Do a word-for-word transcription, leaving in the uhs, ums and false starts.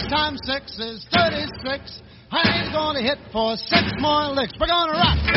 times six is thirty-six. Honey's gonna hit for six more licks. We're gonna rock.